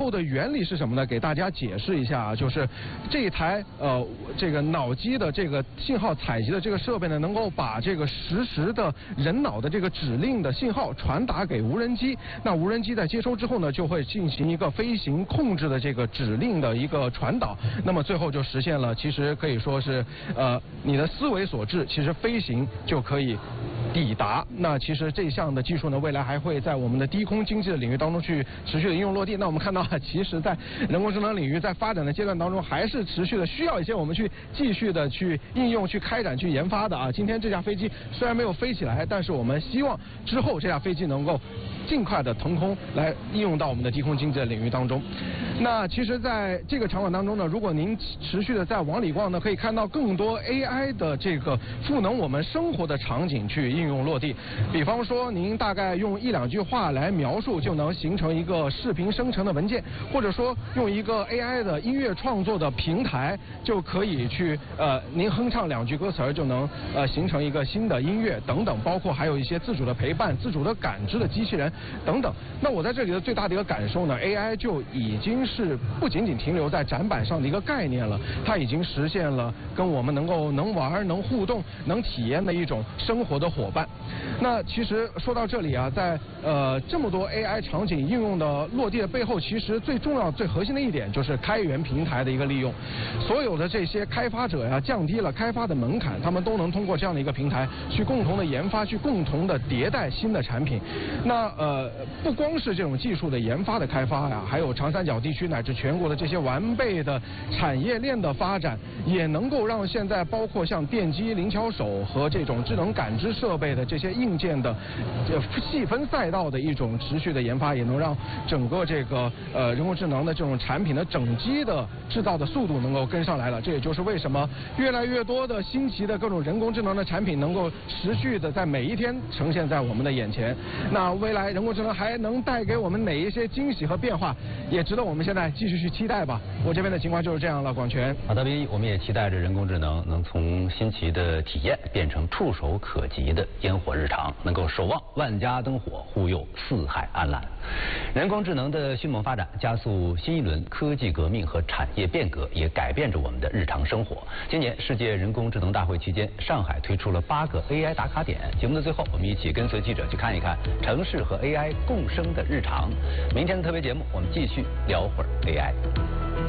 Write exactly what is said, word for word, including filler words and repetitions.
后的原理是什么呢？给大家解释一下啊，就是这一台呃这个脑机的这个信号采集的这个设备呢，能够把这个实时的人脑的这个指令的信号传达给无人机。那无人机在接收之后呢，就会进行一个飞行控制的这个指令的一个传导。那么最后就实现了，其实可以说是呃你的思维所致，其实飞行就可以抵达。那其实这项的技术呢，未来还会在我们的低空经济的领域当中去持续的应用落地。那我们看到，其实在人工智能领域在发展的阶段当中，还是持续的需要一些我们去继续的去应用、去开展、去研发的啊。今天这架飞机虽然没有飞起来，但是我们希望之后这架飞机能够尽快的腾空来应用到我们的低空经济的领域当中。那其实在这个场馆当中呢，如果您持续的在往里逛呢，可以看到更多 A I 的这个赋能我们生活的场景去应用落地。比方说，您大概用一两句话来描述，就能形成一个视频生成的文件，或者说用一个 A I 的音乐创作的平台，就可以去呃，您哼唱两句歌词儿就能呃形成一个新的音乐等等，包括还有一些自主的陪伴、自主的感知的机器人等等。那我在这里的最大的一个感受呢 ，A I 就已经是不仅仅停留在展板上的一个概念了，它已经实现了跟我们能够能玩、能互动、能体验的一种生活的伙伴。那其实说到这里啊，在呃这么多 A I 场景应用的落地的背后，其实最重要、最核心的一点就是开源平台的一个利用。所有的这些开发者呀、啊，降低了开发的门槛，他们都能通过这样的一个平台去共同的研发、去共同的迭代新的产品。那呃，不光是这种技术的研发的开发呀，还有长三角地区乃至全国的这些完备的产业链的发展，也能够让现在包括像电机、灵巧手和这种智能感知设备的这些硬件的这细分赛道的一种持续的研发，也能让整个这个呃人工智能的这种产品的整机的制造的速度能够跟上来了。这也就是为什么越来越多的新奇的各种人工智能的产品能够持续的在每一天呈现在我们的眼前。那未来人工智能还能带给我们哪一些惊喜和变化，也值得我们现在继续去期待吧。我这边的情况就是这样了，广泉。 好的，我们也期待着人工智能能从新奇的体验变成触手可及的烟火日常，能够守望万家灯火，护佑四海安澜。人工智能的迅猛发展，加速新一轮科技革命和产业变革，也改变着我们的日常生活。今年世界人工智能大会期间，上海推出了八个 A I 打卡点。节目的最后，我们一起跟随记者去看一看城市和 A I 共生的日常。明天的特别节目，我们继续聊会儿 A I。